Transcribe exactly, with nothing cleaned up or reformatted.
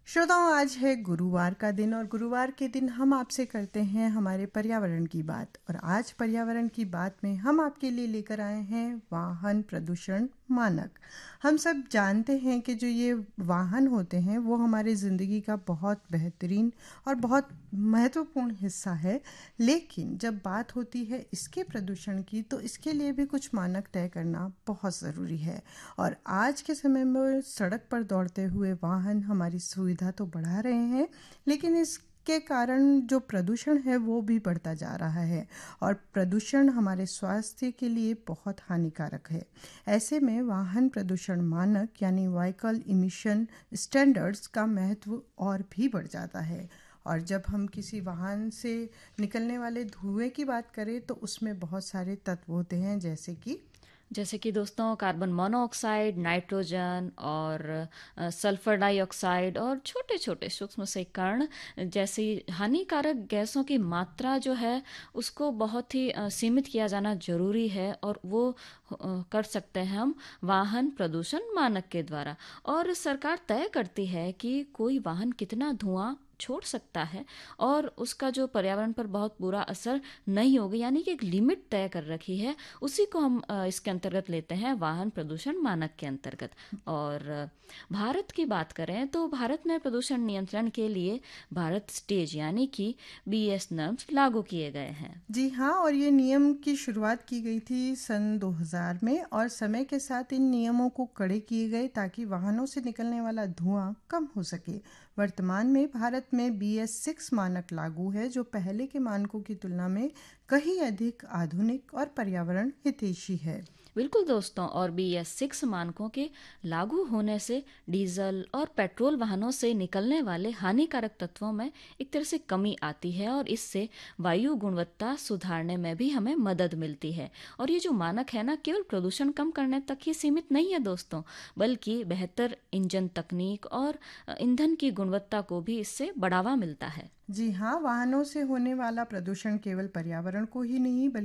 श्रोताओं, आज है गुरुवार का दिन और गुरुवार के दिन हम आपसे करते हैं हमारे पर्यावरण की बात। और आज पर्यावरण की बात में हम आपके लिए लेकर आए हैं वाहन प्रदूषण मानक। हम सब जानते हैं कि जो ये वाहन होते हैं वो हमारी ज़िंदगी का बहुत बेहतरीन और बहुत महत्वपूर्ण हिस्सा है, लेकिन जब बात होती है इसके प्रदूषण की तो इसके लिए भी कुछ मानक तय करना बहुत ज़रूरी है। और आज के समय में सड़क पर दौड़ते हुए वाहन हमारी सुविधा तो बढ़ा रहे हैं, लेकिन इसके कारण जो प्रदूषण है वो भी बढ़ता जा रहा है और प्रदूषण हमारे स्वास्थ्य के लिए बहुत हानिकारक है। ऐसे में वाहन प्रदूषण मानक यानी व्हीकल इमिशन स्टैंडर्ड्स का महत्व और भी बढ़ जाता है। और जब हम किसी वाहन से निकलने वाले धुएं की बात करें तो उसमें बहुत सारे तत्व होते हैं, जैसे कि जैसे कि दोस्तों कार्बन मोनोऑक्साइड, नाइट्रोजन और अ, सल्फर डाइऑक्साइड और छोटे छोटे सूक्ष्म से कण जैसी हानिकारक गैसों की मात्रा जो है उसको बहुत ही अ, सीमित किया जाना जरूरी है। और वो अ, कर सकते हैं हम वाहन प्रदूषण मानक के द्वारा। और सरकार तय करती है कि कोई वाहन कितना धुआं छोड़ सकता है और उसका जो पर्यावरण पर बहुत बुरा असर नहीं होगा, यानी कि एक लिमिट तय कर रखी है। उसी को हम अ, इसके अंतर्गत लेते हैं वाहन प्रदूषण मानक के अंतर्गत। और अ, भारत की बात करें तो भारत में प्रदूषण नियंत्रण के लिए भारत स्टेज यानी कि बी एस नॉर्म्स लागू किए गए हैं। जी हाँ, और ये नियम की शुरुआत की गई थी सन दो हज़ार में और समय के साथ इन नियमों को कड़े किए गए ताकि वाहनों से निकलने वाला धुआं कम हो सके। वर्तमान में भारत में बी एस सिक्स मानक लागू है, जो पहले के मानकों की तुलना में कहीं अधिक आधुनिक और पर्यावरण हितैषी है। बिल्कुल दोस्तों, और बी एस सिक्स मानकों के लागू होने से डीजल और पेट्रोल वाहनों से निकलने वाले हानिकारक तत्वों में एक तरह से कमी आती है और इससे वायु गुणवत्ता सुधारने में भी हमें मदद मिलती है। और ये जो मानक है ना, केवल प्रदूषण कम करने तक ही सीमित नहीं है दोस्तों, बल्कि बेहतर इंजन तकनीक और अ, ईंधन की गुणवत्ता को भी इससे बढ़ावा मिलता है। जी हाँ, वाहनों से होने वाला प्रदूषण केवल पर्यावरण को ही नहीं